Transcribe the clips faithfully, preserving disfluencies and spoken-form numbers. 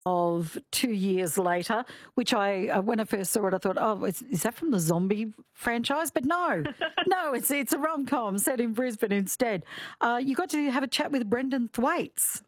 of Two Years Later, which I, uh, when I first saw it, I thought, oh, is, is that from the zombie franchise? But no, no, it's it's a rom-com set in Brisbane instead. Uh, you got to have a chat with Brendan Thwaites.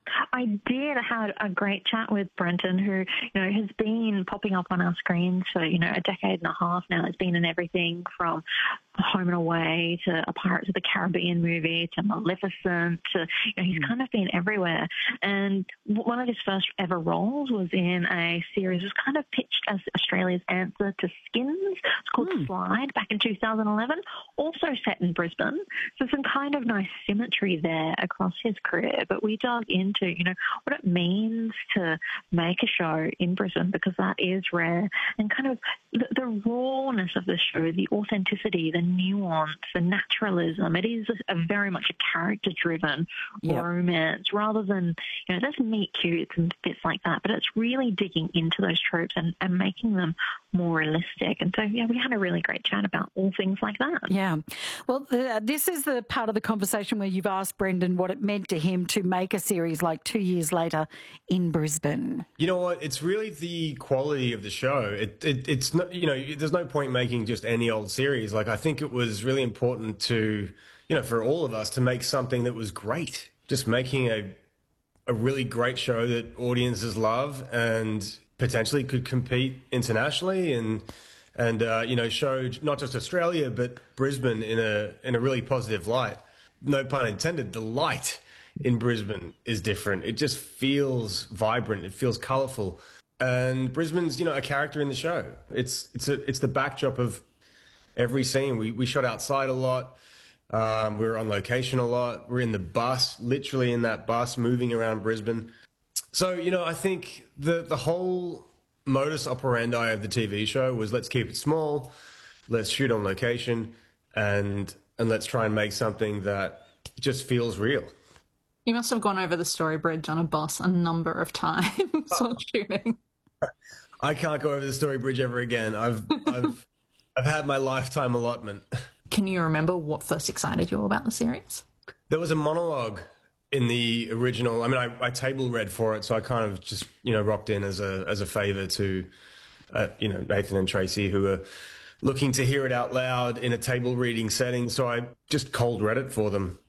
I did. I had a great chat with Brenton, who, you know, has been popping up on our screens for, you know, a decade and a half now. It's been in everything from Home and Away to a Pirates of the Caribbean movie to Maleficent to, you know, he's kind of been everywhere. And one of his first ever roles was in a series, it was kind of pitched as Australia's answer to Skins. It's called mm. Slide, back in two thousand eleven, also set in Brisbane. So some kind of nice symmetry there across his career. But we dug into, you know, what it means to make a show in Brisbane, because that is rare, and kind of the, the rawness of the show, the authenticity, the nuance, the naturalism. It is a, a very much a character-driven yep. romance rather than, you know, there's meet cutes and bits like that, but it's really digging into those tropes and, and making them more realistic. And so, yeah, we had a really great chat about all things like that. Yeah. Well, the, this is the part of the conversation where you've asked Brendan what it meant to him to make a series like Two Years Later in Brisbane. You know what? It's really the quality of the show. It, it it's not, you know, there's no point making just any old series. Like, I think it was really important to, you know, for all of us to make something that was great. Just making a a really great show that audiences love and potentially could compete internationally and and uh, you know, show not just Australia but Brisbane in a in a really positive light. No pun intended. The light in Brisbane is different. It just feels vibrant. It feels colourful. And Brisbane's, you know, a character in the show. It's it's a it's the backdrop of every scene. We we shot outside a lot. Um, we were on location a lot. We're in the bus, literally in that bus, moving around Brisbane. So, you know, I think the the whole modus operandi of the T V show was, let's keep it small, let's shoot on location, and and let's try and make something that just feels real. You must have gone over the Story Bridge on a bus a number of times while shooting. I can't go over the Story Bridge ever again. I've I've I've had my lifetime allotment. Can you remember what first excited you about the series? There was a monologue in the original. I mean, I, I table read for it, so I kind of just, you know, rocked in as a as a favour to, uh, you know, Nathan and Tracy, who were looking to hear it out loud in a table reading setting. So I just cold read it for them.